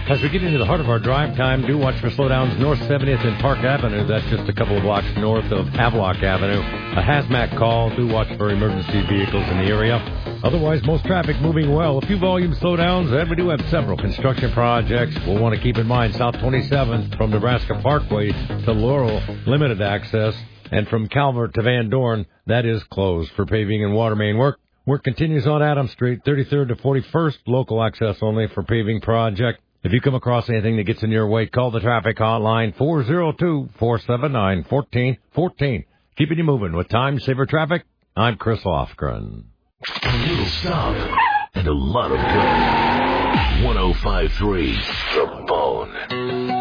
As we get into the heart of our drive time, do watch for slowdowns North 70th and Park Avenue. That's just a couple of blocks north of Havelock Avenue. A hazmat call. Do watch for emergency vehicles in the area. Otherwise, most traffic moving well. A few volume slowdowns, and we do have several construction projects. We'll want to keep in mind South 27th from Nebraska Parkway to Laurel, limited access. And from Calvert to Van Dorn, that is closed for paving and water main work. Work continues on Adams Street, 33rd to 41st, local access only for paving project. If you come across anything that gets in your way, call the traffic hotline, 402-479-1414. Keeping you moving with Time Saver Traffic, I'm Chris Lofgren. A little stop and a lot of go. 105.3 The Bone.